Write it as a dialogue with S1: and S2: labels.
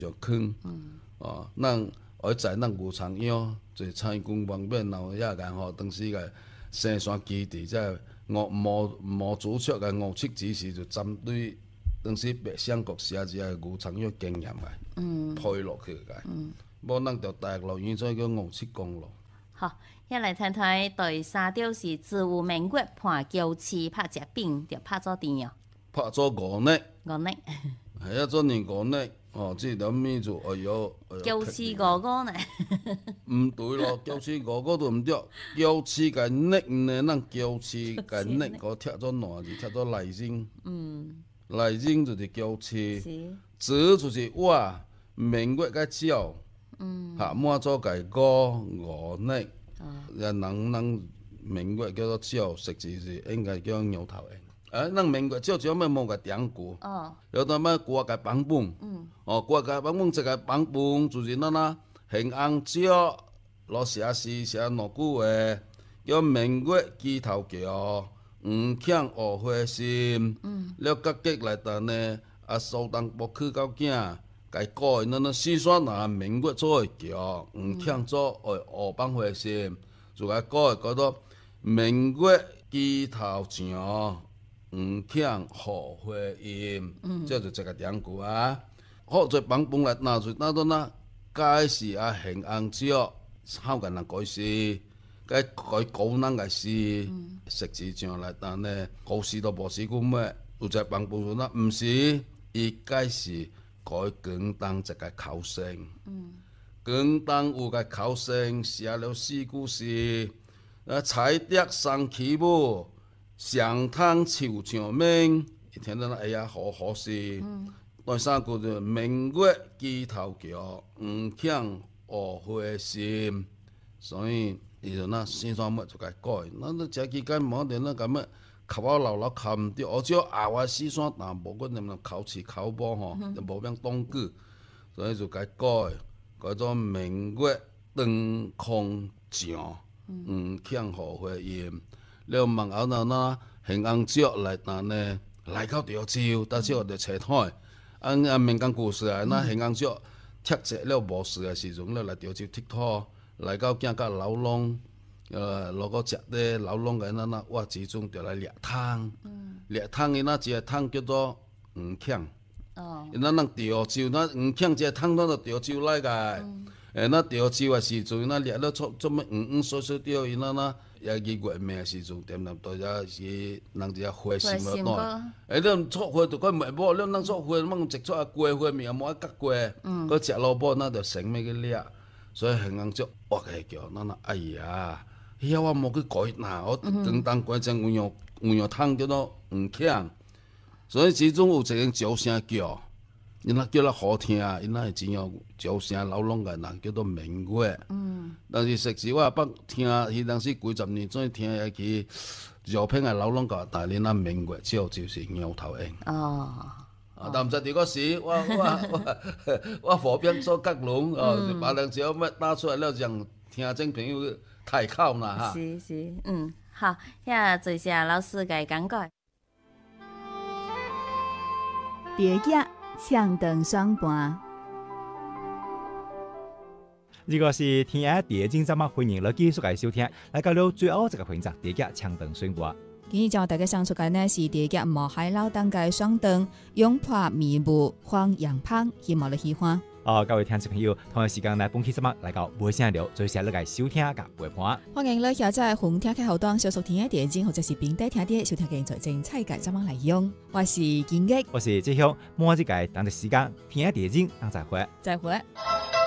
S1: 就坑，咱我在咱牛场养，就参与军方面，然后也个吼，当时个生产基地即毛主席个57指示，就针对当时北上国写一个牛场养经验来，配落去个，无咱就大陆院所叫57公路。
S2: 好，一来谈谈对沙雕是自由民国判九次拍只饼，就拍咗电哦。
S1: 拍咗5年，
S2: 5年，
S1: 系啊，做年5年，即条米就哎哟，
S2: 九次55呢？
S1: 毋对咯，九次55都毋对，九次个逆呢，咱九次个逆，我贴咗烂字，贴咗内经，内经就是九次，子就是我，民国甲照，下满做个5逆，人民国叫做照，实际是应该叫牛头人。咱民国照少咩冇个典故，有得咩国家版本，国家版本一个版本就是咱平安照，落写诗写两句话，叫民国鸡头桥，黄腔学花心，了角吉来等呢，苏东坡去到囝，改改咱四川拿民国做个桥，黄腔做河浜花心，就改改到民国鸡头桥。黄腔好花音，这就一个典故啊。好在版本来拿出那都解释平安照，好个人改诗，改古人个诗，实际上来但呢，古诗都无诗句咩？有只版本说毋是，伊解释改广东一个口声，广东有个口声写了4句诗，彩蝶双起舞。上汤树上面，听到哎呀好诗。第3句就民国鸡头桥，黄腔学花心，所以伊就新山末就该改。咱这期间无定咱咁样考啊老考毋对，而且我四川但无阮念考试考补吼，就无变当句，所以就该改，改做民国长空桥，黄腔学花音。了问后呢，平安照来呢，来到潮州，但是我哋车台，民间故事啊，那平安照拆石了无事的时阵，了来潮州佚佗，来到囝甲老农，落个食咧，老农个我集中就来掠汤，掠汤伊一个汤叫做黄腔，因咱潮州，黄腔一个汤咱就潮州来个，潮州的时阵，掠了做咩小钓，伊也2月暝的时阵，点都也是人一个花心了耐。咱撮花就怪袂无，咱撮花猛一撮鸡花面冇甲鸡，佮食萝卜那就生咩去掠。所以平安照我个叫咱哎呀，我冇去改呐，我广东改成有样汤叫做黄腔，所以始终有一个招声叫。因叫得好听，因会真有招声老拢个人叫做民国。但是实时我捌听，迄当时几十年前听下去，绕片个老拢个，但恁民国照就是牛头鹰。但毋知伫个时，我河边做角龙，别人只要要打出来了，让听众朋友太靠啦哈。
S2: 是，好，遐多谢老师个讲解。
S3: 蝶叶唱长双盘。
S4: 如果是听下蝶经节目，欢迎来继续来收听。来到了最后这个环节，蝶叶唱长双盘。
S3: 今日将大家上出嘅呢是蝶叶毛海老当嘅双灯，拥破迷雾黄杨芳，希望你喜欢。
S4: 各位听众朋友，同一时间呢，本期节目来到尾声了，最先来收听甲陪伴。
S3: 欢迎你下载红听嘅后端，小熟听嘅电影或者是平底听啲收听嘅在精彩嘅节目内容。我是金益，
S4: 我是志雄，末一届等的时间听电影，再会。
S3: 再会。